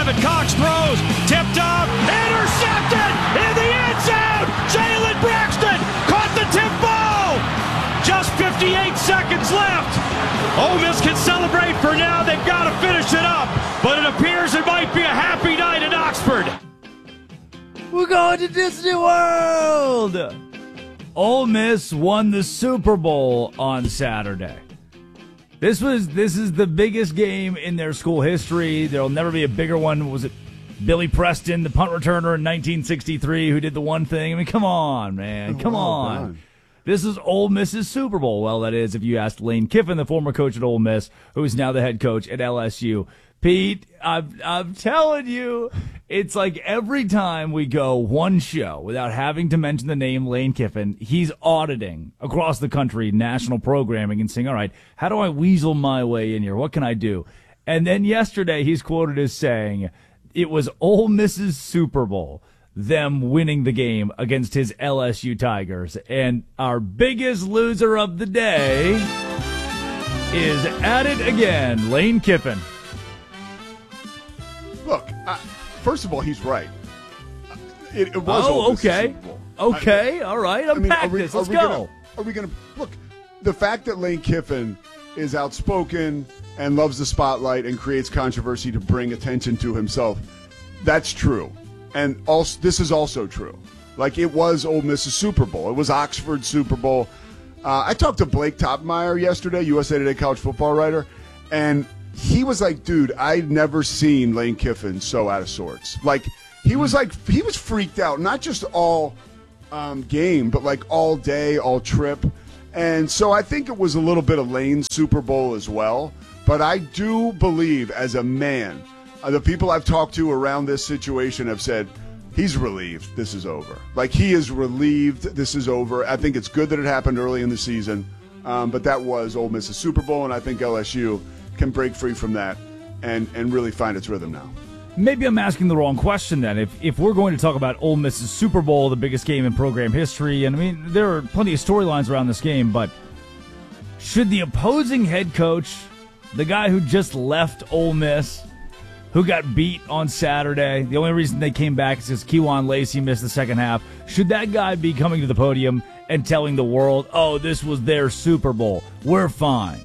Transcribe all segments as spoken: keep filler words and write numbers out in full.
Levitt. Cox throws, tipped up, intercepted in the end zone. Jalen Braxton caught the tip ball. Just fifty-eight seconds left. Ole Miss can celebrate for now. They've got to finish it up, but it appears it might be a happy night in Oxford. We're going to Disney World. Ole Miss won the Super Bowl on Saturday. This was this is the biggest game in their school history. There'll never be a bigger one. Was it Billy Preston, the punt returner in nineteen sixty-three, who did the one thing? I mean, come on, man. Come well on. done. This is Ole Miss's Super Bowl. Well, that is if you asked Lane Kiffin, the former coach at Ole Miss, who is now the head coach at L S U. Pete, I'm, I'm telling you, it's like every time we go one show without having to mention the name Lane Kiffin, he's auditing across the country national programming and saying, all right, how do I weasel my way in here? What can I do? And then yesterday he's quoted as saying it was Ole Miss's Super Bowl, them winning the game against his L S U Tigers. And our biggest loser of the day is at it again, Lane Kiffin. Look, I, first of all, he's right. It, it was Oh, Ole Miss's okay. Super Bowl. Okay, I, all right. I mean, Unpack are we- this. are Let's we go. Gonna, are we going to look? The fact that Lane Kiffin is outspoken and loves the spotlight and creates controversy to bring attention to himself, that's true. And also, this is also true. Like, it was Ole Miss's Super Bowl. It was Oxford's Super Bowl. Uh, I talked to Blake Topmeyer yesterday, U S A Today college football writer, and he was like, dude, I'd never seen Lane Kiffin so out of sorts. Like, he was like, he was freaked out, not just all um, game, but like all day, all trip. And so I think it was a little bit of Lane's Super Bowl as well. But I do believe, as a man, uh, the people I've talked to around this situation have said, he's relieved this is over. Like, he is relieved this is over. I think it's good that it happened early in the season. Um, but that was Ole Miss's Super Bowl, and I think L S U can break free from that and, and really find its rhythm now. Maybe I'm asking the wrong question then. If if we're going to talk about Ole Miss's Super Bowl, the biggest game in program history, and I mean, there are plenty of storylines around this game, but should the opposing head coach, the guy who just left Ole Miss, who got beat on Saturday, the only reason they came back is because Kewan Lacey missed the second half, should that guy be coming to the podium and telling the world, oh, this was their Super Bowl, we're fine?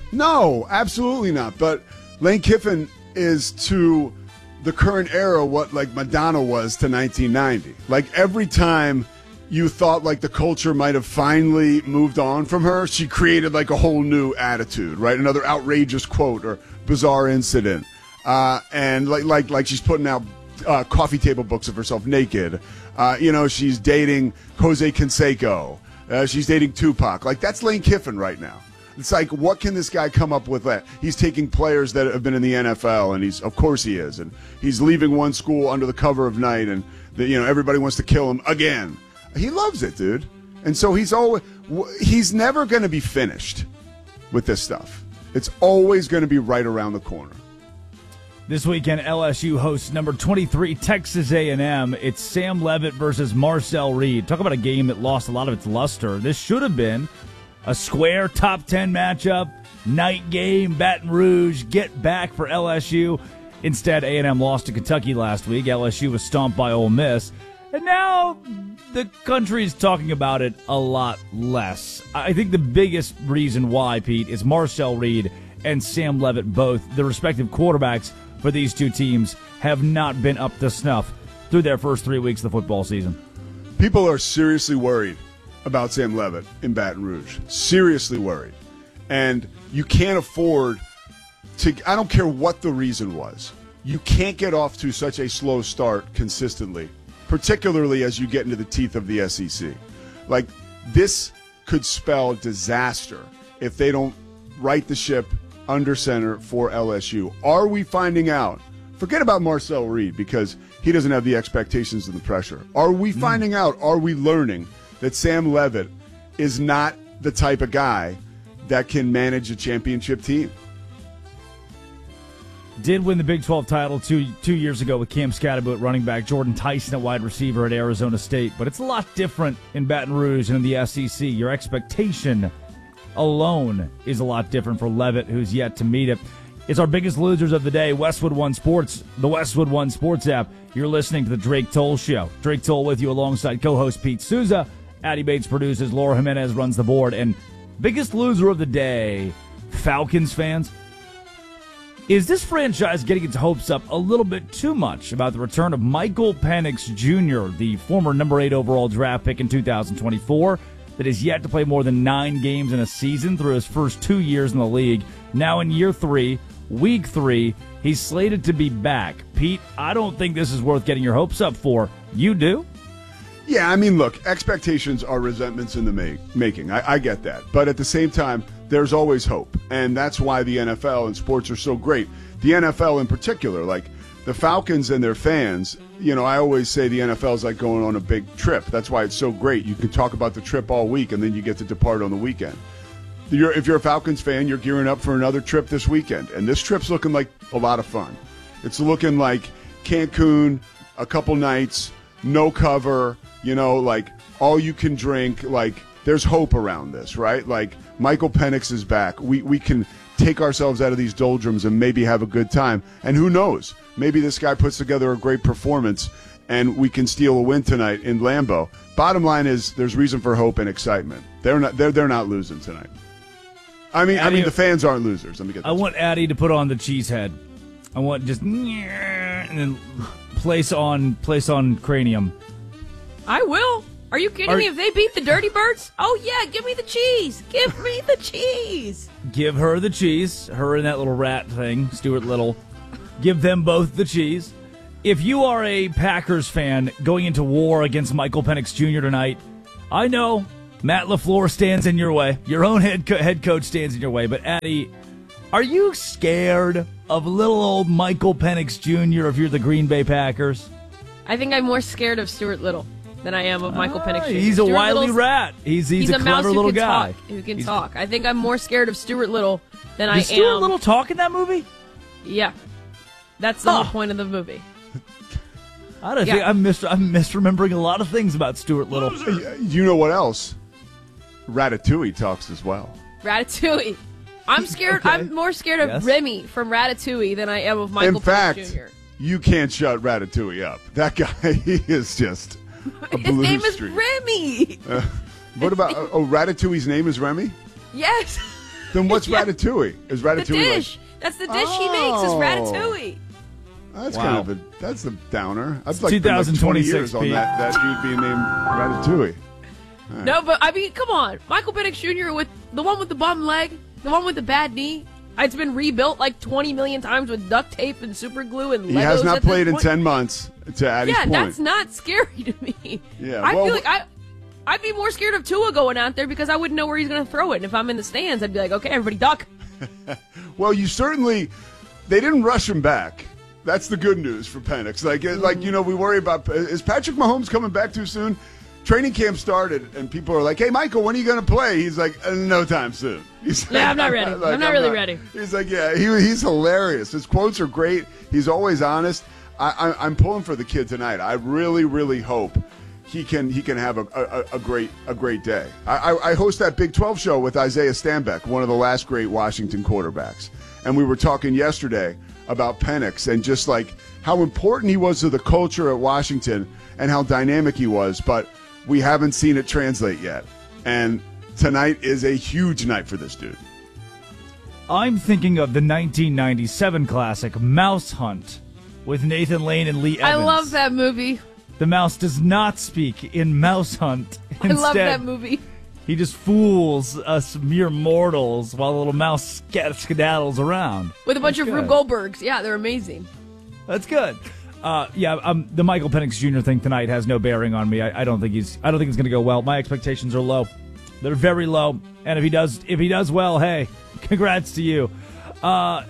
No, absolutely not. But Lane Kiffin is to the current era what like Madonna was to nineteen ninety. Like, every time you thought like the culture might have finally moved on from her, she created like a whole new attitude, right? Another outrageous quote or bizarre incident. Uh, and like like like she's putting out uh, coffee table books of herself naked. Uh, you know, she's dating Jose Canseco. Uh, she's dating Tupac. Like, that's Lane Kiffin right now. It's like, what can this guy come up with? That he's taking players that have been in the N F L, and he's, of course he is, and he's leaving one school under the cover of night, and the, you know, everybody wants to kill him again. He loves it, dude, and so he's always he's never going to be finished with this stuff. It's always going to be right around the corner. This weekend, L S U hosts number twenty-three Texas A and M. It's Sam Leavitt versus Marcel Reed. Talk about a game that lost a lot of its luster. This should have been a square top ten matchup, night game, Baton Rouge, get back for L S U. Instead, A and M lost to Kentucky last week. L S U was stomped by Ole Miss. And now the country's talking about it a lot less. I think the biggest reason why, Pete, is Marcel Reed and Sam Leavitt, both the respective quarterbacks for these two teams, have not been up to snuff through their first three weeks of the football season. People are seriously worried about Sam Leavitt in Baton Rouge. Seriously worried. And you can't afford to, I don't care what the reason was, you can't get off to such a slow start consistently, particularly as you get into the teeth of the S E C. Like, this could spell disaster if they don't right the ship under center for L S U. Are we finding out? Forget about Marcel Reed, because he doesn't have the expectations and the pressure. Are we finding out, are we learning that Sam Leavitt is not the type of guy that can manage a championship team? Did win the Big twelve title two two years ago with Cam Scatterboot at running back, Jordan Tyson at wide receiver at Arizona State. But it's a lot different in Baton Rouge and in the S E C. Your expectation alone is a lot different for Leavitt, who's yet to meet it. It's our biggest losers of the day. Westwood One Sports, the Westwood One Sports app. You're listening to the Drake Toll Show. Drake Toll with you alongside co-host Pete Souza. Addie Bates produces. Laura Jimenez runs the board. And biggest loser of the day, Falcons fans. Is this franchise getting its hopes up a little bit too much about the return of Michael Penix Junior, the former number eight overall draft pick in two thousand twenty-four, that is yet to play more than nine games in a season through his first two years in the league? Now in year three, week three, he's slated to be back. Pete, I don't think this is worth getting your hopes up for. You do? Yeah, I mean, look, expectations are resentments in the make, making. I, I get that. But at the same time, there's always hope. And that's why the N F L and sports are so great. The N F L in particular, like the Falcons and their fans, you know, I always say the N F L is like going on a big trip. That's why it's so great. You can talk about the trip all week, and then you get to depart on the weekend. You're, if you're a Falcons fan, you're gearing up for another trip this weekend. And this trip's looking like a lot of fun. It's looking like Cancun, a couple nights, no cover, you know, like all you can drink. Like there's hope around this, right? Like Michael Penix is back. We we can take ourselves out of these doldrums and maybe have a good time. And who knows? Maybe this guy puts together a great performance and we can steal a win tonight in Lambeau. Bottom line is there's reason for hope and excitement. They're not they're they're not losing tonight. I mean, Addie, I mean the fans aren't losers. Let me get. I want Addie to put on the cheese head. I want just and then place on place on cranium. I will. Are you kidding Are, me? If they beat the Dirty Birds, oh yeah, give me the cheese. Give me the cheese. Give her the cheese. Her and that little rat thing, Stuart Little. Give them both the cheese. If you are a Packers fan going into war against Michael Penix Junior tonight, I know Matt LaFleur stands in your way. Your own head co- head coach stands in your way. But Addie, are you scared of little old Michael Penix Junior if you're the Green Bay Packers? I think I'm more scared of Stuart Little than I am of Michael ah, Penix Junior He's Stuart a wily Little's, rat. He's he's, he's a, a clever mouse who little can guy. Talk, who can he's, talk. I think I'm more scared of Stuart Little than I am. Does Stuart Little talk in that movie? Yeah, that's the huh. whole point of the movie. I don't yeah. think I'm mis- I'm misremembering a lot of things about Stuart Little. You know what else? Ratatouille talks as well. Ratatouille. I'm scared. Okay. I'm more scared of Yes. Remy from Ratatouille than I am of Michael In fact, Penix Junior you can't shut Ratatouille up. That guy, he is just a His blue name streak. is Remy. Uh, what about, oh, Ratatouille's name is Remy? Yes. Then what's Yeah. Ratatouille? Is The Ratatouille dish. That's the dish he makes is Oh. Ratatouille. like, that's Wow. kind of a, that's a downer. I'd like, been like twenty twenty twenty-six, years on Pete. that, that dude being named Ratatouille. Right. No, but I mean, come on. Michael Penix Junior with the one with the bum leg, the one with the bad knee. It's been rebuilt like twenty million times with duct tape and super glue and Legos. He has not at this played in point. ten months, to Addie's Yeah, point. that's not scary to me. Yeah, I well, feel like I, I'd be more scared of Tua going out there because I wouldn't know where he's going to throw it. And if I'm in the stands, I'd be like, okay, everybody duck. Well, you certainly, they didn't rush him back. That's the good news for Penix. Like, mm. like you know, we worry about, is Patrick Mahomes coming back too soon? Training camp started, and people are like, hey, Michael, when are you going to play? He's like, uh, no time soon. He's Yeah, like, I'm not ready. like, I'm not really ready. He's like, yeah, he, he's hilarious. His quotes are great. He's always honest. I, I, I'm pulling for the kid tonight. I really, really hope he can he can have a, a, a great a great day. I, I, I host that Big twelve show with Isaiah Stanbeck, one of the last great Washington quarterbacks. And we were talking yesterday about Penix and just like how important he was to the culture at Washington and how dynamic he was. But we haven't seen it translate yet. And tonight is a huge night for this dude. I'm thinking of the nineteen ninety-seven classic Mouse Hunt with Nathan Lane and Lee Evans. I love that movie. The mouse does not speak in Mouse Hunt. Instead, I love that movie. He just fools us mere mortals while the little mouse scat- skedaddles around. With a bunch That's of Rube good. Goldbergs. Yeah, they're amazing. That's good. Uh, yeah, um, the Michael Penix Junior thing tonight has no bearing on me. I, I don't think he's. I don't think it's going to go well. My expectations are low. They're very low. And if he does, if he does well, hey, congrats to you. Uh,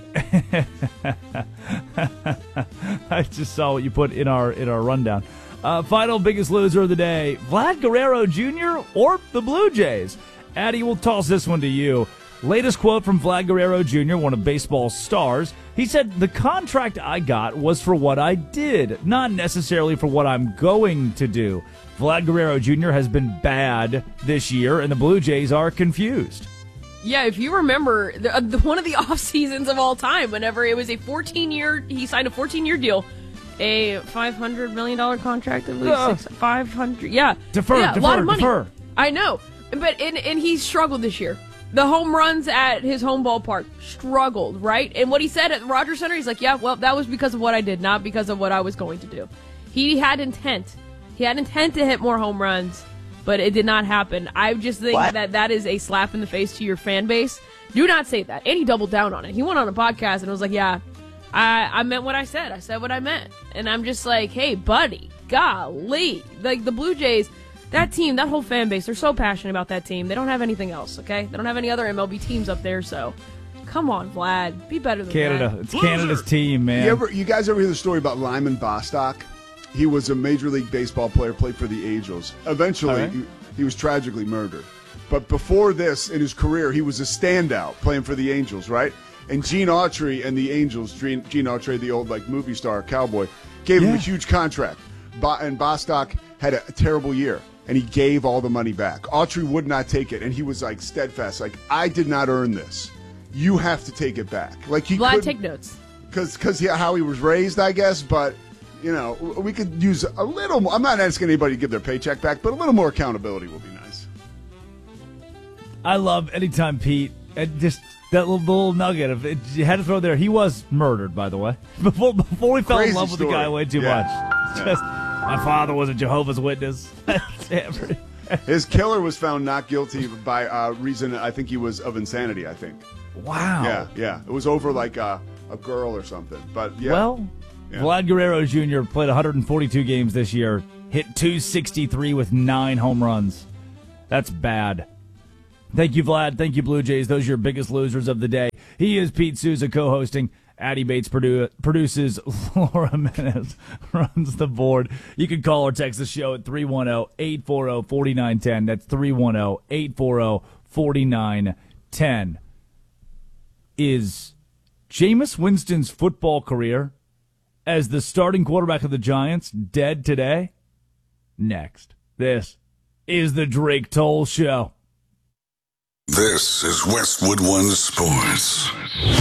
I just saw what you put in our in our rundown. Uh, final biggest loser of the day: Vlad Guerrero Junior or the Blue Jays. Addie, we'll toss this one to you. Latest quote from Vlad Guerrero Junior, one of baseball's stars. He said, "The contract I got was for what I did, not necessarily for what I'm going to do." Vlad Guerrero Junior has been bad this year, and the Blue Jays are confused. Yeah, if you remember, the, uh, the, one of the off seasons of all time, whenever it was a fourteen-year, he signed a fourteen-year deal, a five hundred million dollars contract, I believe, Uh, six, five hundred, yeah. Defer, yeah, defer, a lot of money. defer. I know, but and, and he struggled this year. The home runs at his home ballpark struggled, right? And what he said at Rogers Center, he's like, yeah, well, that was because of what I did, not because of what I was going to do. He had intent. He had intent to hit more home runs, but it did not happen. I just think What? that that is a slap in the face to your fan base. Do not say that. And he doubled down on it. He went on a podcast and was like, yeah, I, I meant what I said. I said what I meant. And I'm just like, hey, buddy, golly. Like, the Blue Jays, that team, that whole fan base, they're so passionate about that team. They don't have anything else, okay? They don't have any other M L B teams up there, so come on, Vlad. Be better than Canada. that. It's Canada's team, man. You, ever, you guys ever hear the story about Lyman Bostock? He was a Major League Baseball player, played for the Angels. Eventually, All right. he, he was tragically murdered. But before this, in his career, he was a standout playing for the Angels, right? And Gene Autry and the Angels, Gene, Gene Autry, the old like movie star cowboy, gave him Yeah. a huge contract. Bo- and Bostock had a, a terrible year, and he gave all the money back. Autry would not take it, and he was like steadfast, like, I did not earn this. You have to take it back. Like he Vlad, could, take notes. because because how he was raised, I guess. But you know, we could use a little more. I'm not asking anybody to give their paycheck back, but a little more accountability will be nice. I love anytime Pete, and just that little, little nugget of it, you had to throw there. He was murdered, by the way, before before we fell Crazy in love with the story. guy way too Yeah. much. It's Just my father was a Jehovah's Witness. His killer was found not guilty by uh, reason. I think he was of insanity. I think. Wow. Yeah, yeah. It was over like a, a girl or something. But yeah. Well, Yeah. Vlad Guerrero Junior played one hundred forty-two games this year, hit two sixty-three with nine home runs. That's bad. Thank you, Vlad. Thank you, Blue Jays. Those are your biggest losers of the day. He is Pete Souza co-hosting. Addie Bates produ- produces. Laura Menace runs the board. You can call or text the show at three one zero, eight four zero, four nine one zero. That's three one zero, eight four zero, four nine one zero. Is Jameis Winston's football career as the starting quarterback of the Giants dead today? Next. This is the Drake Toll Show. This is Westwood One Sports.